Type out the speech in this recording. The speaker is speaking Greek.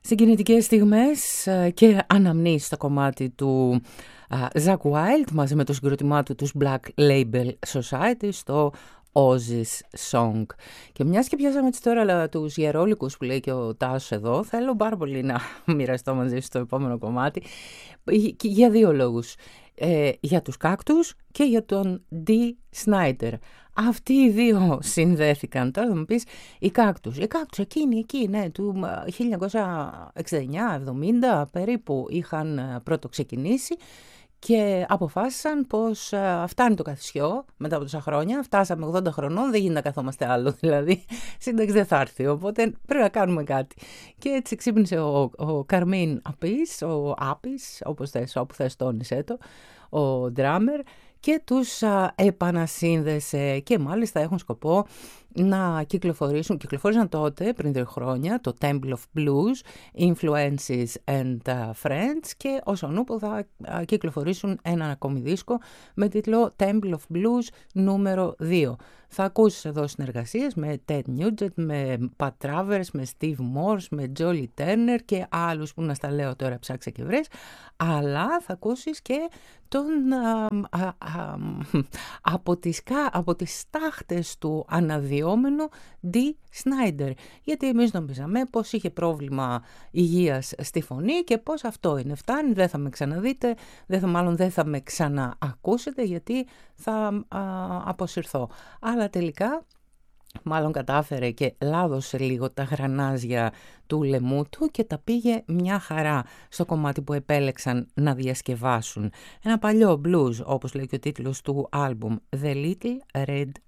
Συγκινητικές στιγμές και αναμνήσεις στο κομμάτι του Zakk Wylde μαζί με το συγκρότημά του τους Black Label Society στο Ozzy's Song. Και μιας και πιάσαμε τώρα τους ιερόλικους που λέει και ο Τάσος εδώ, θέλω πάρα πολύ να μοιραστώ μαζί σου στο επόμενο κομμάτι για δύο λόγους. Για τους Cactus και για τον Dee Snider. Αυτοί οι δύο συνδέθηκαν. Τώρα θα μου πεις οι Cactus εκείνοι εκεί, ναι, του 1969-70 περίπου είχαν πρώτο ξεκινήσει και αποφάσισαν πως φτάνει το καθισιό μετά από τόσα χρόνια. Φτάσαμε 80 χρονών, δεν γίνεται να καθόμαστε άλλο, δηλαδή σύνταξη δεν θα έρθει, οπότε πρέπει να κάνουμε κάτι. Και έτσι ξύπνησε ο Καρμίν Απίς, ο Άπης, όπως θες, όπου θες τόνισε το, ο drummer, και τους επανασύνδεσε και μάλιστα έχουν σκοπό να κυκλοφορήσαν τότε πριν 2 χρόνια το Temple of Blues, Influences and Friends, και ως ο νούπο θα κυκλοφορήσουν έναν ακόμη δίσκο με τίτλο Temple of Blues νούμερο 2. Θα ακούσεις εδώ συνεργασίες με Ted Nugent, με Pat Travers, με Steve Morse, με Jolly Turner και άλλους που να στα λέω τώρα ψάξε και βρες, αλλά θα ακούσεις και τον από τις τάχτες του αναδυόμενου Dee Snider, γιατί εμείς νομίζαμε πως είχε πρόβλημα υγείας στη φωνή και πως αυτό είναι, φτάνει, δεν θα με ξαναδείτε, δεν θα με ξαναακούσετε γιατί θα αποσυρθώ. Αλλά τελικά μάλλον κατάφερε και λάδωσε λίγο τα γρανάζια του λαιμού του και τα πήγε μια χαρά στο κομμάτι που επέλεξαν να διασκευάσουν. Ένα παλιό blues, όπως λέει και ο τίτλος του άλμπουμ, The Little Red